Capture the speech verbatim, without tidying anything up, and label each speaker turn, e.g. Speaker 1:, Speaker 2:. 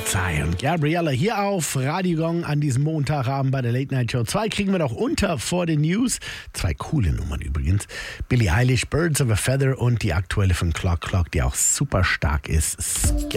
Speaker 1: Psy und Gabriella hier auf Radio Gong an diesem Montagabend bei der Late Night Show. Zwei kriegen wir noch unter vor den News. Zwei coole Nummern übrigens. Billie Eilish, Birds of a Feather und die aktuelle von Clock Clock, die auch super stark ist.